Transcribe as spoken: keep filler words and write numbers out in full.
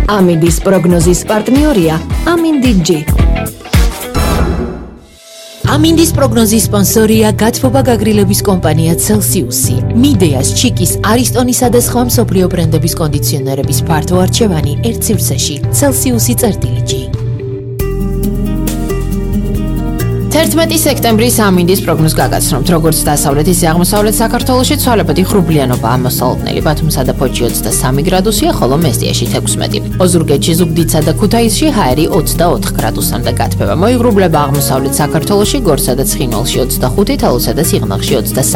ამინდის პროგნოზის პარტნიორია ამინდი-G. ამინდის პროგნოზის სპონსორია გათბობა გაგრილების კომპანია Celsius-ი. მიდეას, ჩიკის, არისტონისა და სხვა მსოფლიო ბრენდების კონდიციონერების ფართო არჩევანი ერთ სივრცეში. Celsius-ი წერტილი G. თერთმეტი სექტემბრის ამინდის პროგნოზს გაგაცნობთ, როგორც დასავლეთ, ისე აღმოსავლეთ საქართველოში ცვალებადი ღრუბლიანობა ამოსალოდნელი, ბათუმსა და ფოთში ოცდასამი გრადუსია, ხოლო მესტიაში თექვსმეტი. ოზურგეთში, ზუგდიდსა და ქუთაისში ჰაერი ოცდაოთხ გრადუსამდე გათბება. მოიღრუბლება აღმოსავლეთ საქართველოში, გორსა და ცხინვალში ოცდახუთი, თალუსა და სიღნაღში ოცდასამი.